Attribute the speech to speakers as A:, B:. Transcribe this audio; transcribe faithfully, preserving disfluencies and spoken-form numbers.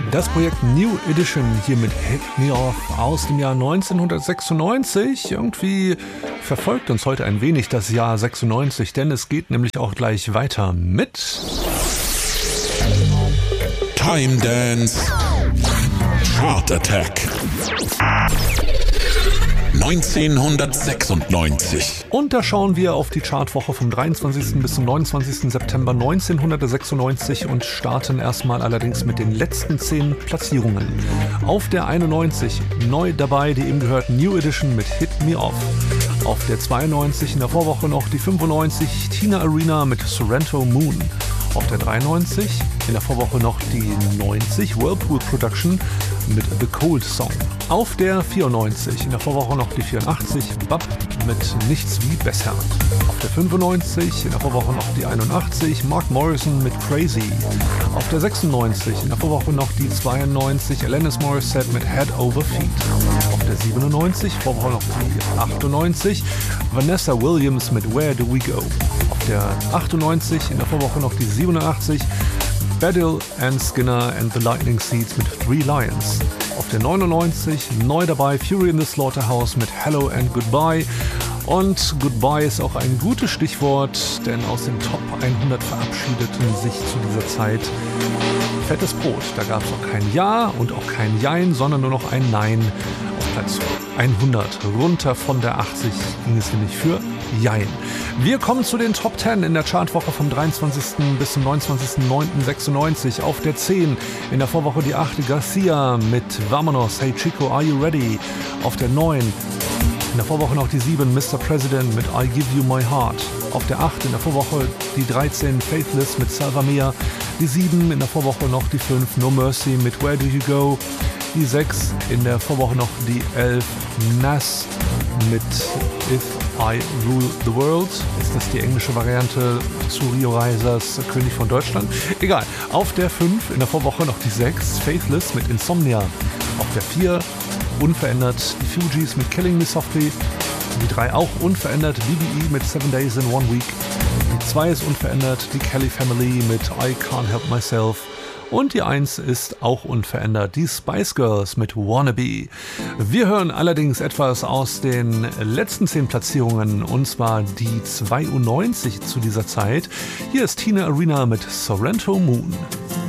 A: Das Projekt New Edition hier mit Hit Me Off aus dem Jahr neunzehnhundertsechsundneunzig. Irgendwie verfolgt uns heute ein wenig das Jahr sechsundneunzig, denn es geht nämlich auch gleich weiter mit
B: Time Dance Chart Attack neunzehnhundertsechsundneunzig.
A: Und da schauen wir auf die Chartwoche vom dreiundzwanzigsten bis zum neunundzwanzigsten September neunzehnhundertsechsundneunzig und starten erstmal allerdings mit den letzten zehn Platzierungen. Auf der einundneunzig neu dabei die eben gehörten New Edition mit Hit Me Off. Auf der zweiundneunzig in der Vorwoche noch die fünfundneunzig Tina Arena mit Sorrento Moon. Auf der dreiundneunzig in der Vorwoche noch die neunzig Whirlpool Production mit The Cold Song. Auf der vierundneunzig in der Vorwoche noch die vierundachtzig Bab mit Nichts wie besser. Auf der fünfundneunzig in der Vorwoche noch die einundachtzig Mark Morrison mit Crazy. Auf der sechsundneunzig in der Vorwoche noch die zweiundneunzig Alanis Morissette mit Head Over Feet. Auf der siebenundneunzig Vorwoche noch die achtundneunzig Vanessa Williams mit Where Do We Go. Auf der achtundneunzig in der Vorwoche noch die siebenundachtzig Baddiel and Skinner and the Lightning Seeds mit Three Lions. Auf der neunundneunzig neu dabei Fury in the Slaughterhouse mit Hello and Goodbye. Und Goodbye ist auch ein gutes Stichwort, denn aus den Top hundert verabschiedeten sich zu dieser Zeit fettes Brot. Da gab es auch kein Ja und auch kein Jein, sondern nur noch ein Nein. Auf Platz hundert, runter von der achtzig, ging es nämlich für Jein. Wir kommen zu den Top zehn in der Chartwoche vom dreiundzwanzigsten bis zum neunundzwanzigsten neunten sechsundneunzig. Auf der zehn in der Vorwoche die acht Garcia mit Vamonos, Hey Chico, Are You Ready? Auf der neun in der Vorwoche noch die sieben Mister President mit I Give You My Heart. Auf der acht in der Vorwoche die dreizehn Faithless mit Salva Mia. Die sieben in der Vorwoche noch die fünf No Mercy mit Where Do You Go. Die sechs in der Vorwoche noch die elf Nas mit If I Rule the World. Ist das die englische Variante zu Rio Reisers König von Deutschland? Egal. Auf der fünf in der Vorwoche noch die sechs Faithless mit Insomnia. Auf der vier unverändert die Fugees mit Killing Me Softly. Die drei auch unverändert B B E mit Seven Days in One Week. Die zwei ist unverändert die Kelly Family mit I Can't Help Myself. Und die eins ist auch unverändert, die Spice Girls mit Wannabe. Wir hören allerdings etwas aus den letzten zehn Platzierungen, und zwar die zweiundneunzig zu dieser Zeit. Hier ist Tina Arena mit Sorrento Moon.